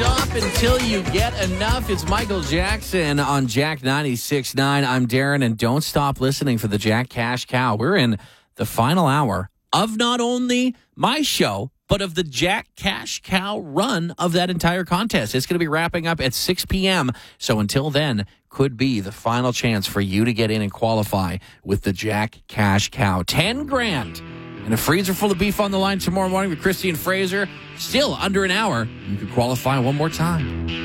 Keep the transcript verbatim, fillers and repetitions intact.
stop until you get enough. It's Michael Jackson on Jack ninety-six point nine. I'm Darren, and don't stop listening for the Jack Cash Cow. We're in the final hour of not only my show, but of the Jack Cash Cow run of that entire contest. It's going to be wrapping up at six p.m. So until then, could be the final chance for you to get in and qualify with the Jack Cash Cow. Ten grand and a freezer full of beef on the line tomorrow morning with Christy and Fraser. Still under an hour. You could qualify one more time.